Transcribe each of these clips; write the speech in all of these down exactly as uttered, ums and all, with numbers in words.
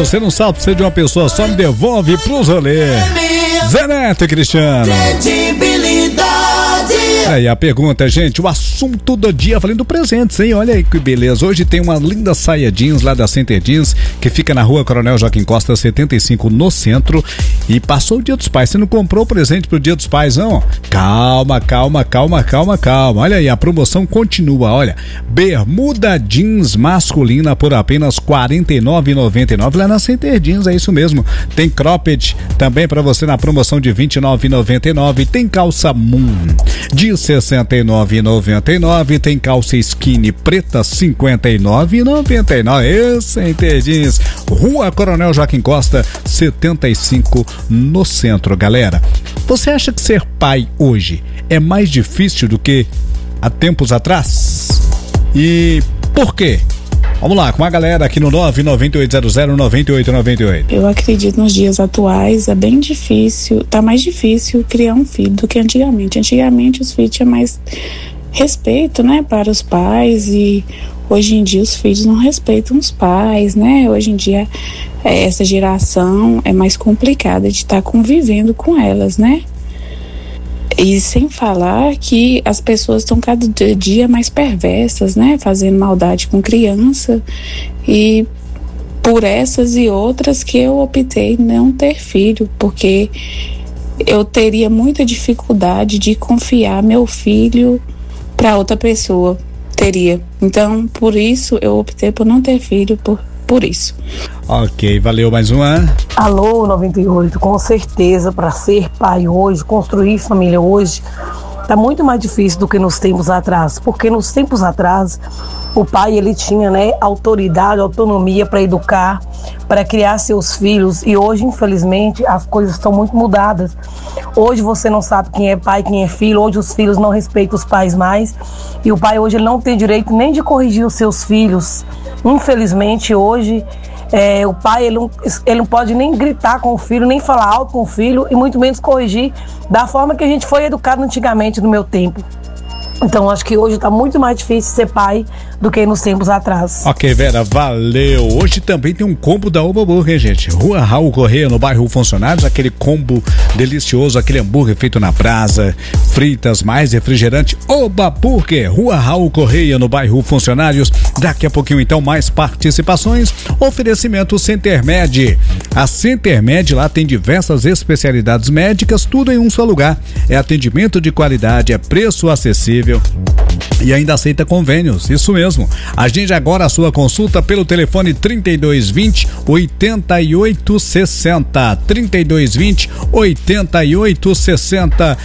Você não sabe, precisa de uma pessoa só, me devolve pros rolê. Zé Neto e Cristiano. Aí a pergunta, gente, o assunto do dia, valendo presentes, hein? Olha aí que beleza. Hoje tem uma linda saia jeans lá da Center Jeans, que fica na rua Coronel Joaquim Costa setenta e cinco, no centro. E passou o Dia dos Pais. Você não comprou presente pro Dia dos Pais, não? Calma, calma, calma, calma, calma. Olha aí, a promoção continua. Olha, bermuda jeans masculina por apenas quarenta e nove reais e noventa e nove centavos lá na Center Jeans, é isso mesmo. Tem cropped também pra você na promoção de vinte e nove reais e noventa e nove centavos. Tem calça Moon de sessenta e nove reais e noventa e nove centavos. Tem calça skinny preta cinquenta e nove reais e noventa e nove centavos. Center Jeans, Rua Coronel Joaquim Costa setenta e cinco, no centro, galera. Você acha que ser pai hoje é mais difícil do que há tempos atrás? E por quê? Vamos lá, com a galera aqui no nove nove oito zero zero nove oito nove oito. Eu acredito nos dias atuais é bem difícil, tá mais difícil criar um filho do que antigamente. Antigamente os filhos tinham mais respeito, né, para os pais, e hoje em dia os filhos não respeitam os pais, né? Hoje em dia essa geração é mais complicada de estar convivendo com elas, né? E sem falar que as pessoas estão cada dia mais perversas, né? Fazendo maldade com criança. E por essas e outras que eu optei não ter filho, porque eu teria muita dificuldade de confiar meu filho para outra pessoa. Teria. Então, por isso, eu optei por não ter filho, por, por isso. Ok, valeu, mais uma. Alô, noventa e oito, com certeza, para ser pai hoje, construir família hoje, tá muito mais difícil do que nos tempos atrás, porque nos tempos atrás, o pai, ele tinha, né, autoridade, autonomia para educar, para criar seus filhos, e hoje, infelizmente, as coisas estão muito mudadas. Hoje você não sabe quem é pai, quem é filho, hoje os filhos não respeitam os pais mais, e o pai hoje ele não tem direito nem de corrigir os seus filhos. Infelizmente, hoje, É, o pai ele não, ele não pode nem gritar com o filho, nem falar alto com o filho, e muito menos corrigir da forma que a gente foi educado antigamente, no meu tempo. Então acho que hoje está muito mais difícil ser pai do que nos tempos atrás. Ok, Vera, valeu. Hoje também tem um combo da Oba Burger, gente. Rua Raul Correia, no bairro Funcionários, aquele combo delicioso, aquele hambúrguer feito na brasa, fritas, mais refrigerante. Oba Burger, Rua Raul Correia, no bairro Funcionários. Daqui a pouquinho, então, mais participações. Oferecimento Centermed. A Centermed lá tem diversas especialidades médicas, tudo em um só lugar. É atendimento de qualidade, é preço acessível e ainda aceita convênios, isso mesmo. Agende agora a sua consulta pelo telefone trinta e dois vinte, oitenta e oito sessenta. trinta e dois vinte, oitenta e oito sessenta.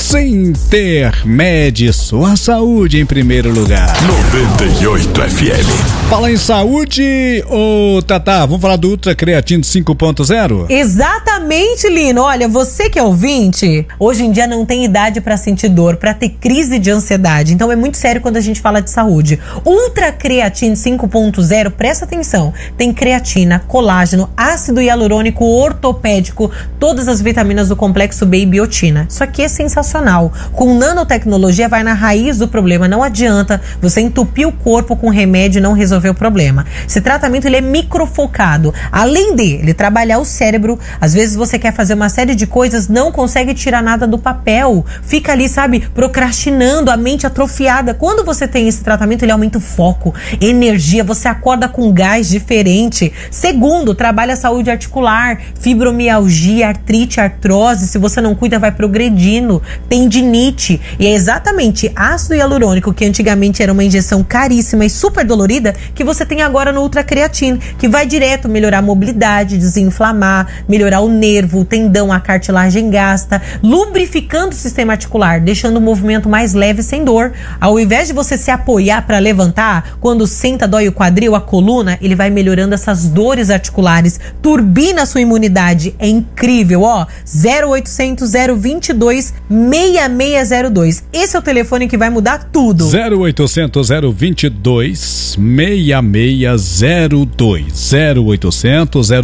Centermed, sua saúde em primeiro lugar. noventa e oito F M. Fala em saúde, ô Tatá, vamos falar do Ultra Creatine cinco ponto zero? Exatamente, Lino. Olha, você que é ouvinte, hoje em dia não tem idade pra sentir dor, pra ter crise de ansiedade. Então é muito sério quando a gente fala de saúde. Ultra Creatine cinco ponto zero, presta atenção, tem creatina, colágeno, ácido hialurônico ortopédico, todas as vitaminas do complexo B e biotina. Isso aqui é sensacional. Com nanotecnologia vai na raiz do problema. Não adianta você entupir o corpo com remédio e não resolver o problema. Esse tratamento ele é microfocado. Além de ele trabalhar o cérebro, às vezes você quer fazer uma série de coisas, não consegue tirar nada do papel. Fica ali, sabe, procrastinando, a mente atrofiada. Quando você tem esse tratamento, ele aumenta o foco, energia, você acorda com gás diferente. Segundo, trabalha a saúde articular, fibromialgia, artrite, artrose. Se você não cuida, vai progredindo. Tendinite. E é exatamente ácido hialurônico, que antigamente era uma injeção caríssima e super dolorida, que você tem agora no Ultra Creatine, que vai direto melhorar a mobilidade, desinflamar, melhorar o nervo, o tendão, a cartilagem gasta, lubrificando o sistema articular, deixando o movimento mais leve sem dor. Ao invés de você se apoiar para levantar, quando senta, dói o quadril, a coluna, ele vai melhorando essas dores articulares, turbina a sua imunidade. É incrível, ó. zero oitocentos, zero vinte e dois, seis seis zero dois. Esse é o telefone que vai mudar tudo. zero oitocentos, zero vinte e dois, seis seis zero dois. zero oitocentos, zero